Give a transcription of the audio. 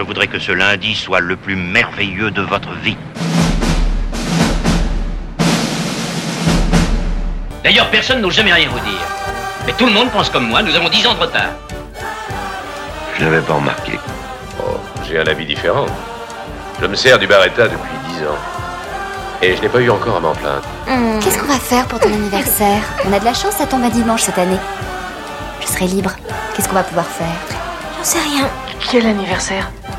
je voudrais que ce lundi soit le plus merveilleux de votre vie. D'ailleurs, personne n'ose jamais rien vous dire. Mais tout le monde pense comme moi, nous avons 10 ans de retard. Je n'avais pas remarqué. Oh, j'ai un avis différent. Je me sers du Baretta depuis 10 ans. Et je n'ai pas eu encore à m'en plaindre. Qu'est-ce qu'on va faire pour ton anniversaire? On a de la chance, ça tombe un dimanche cette année. Je serai libre. Qu'est-ce qu'on va pouvoir faire? J'en sais rien. Quel anniversaire?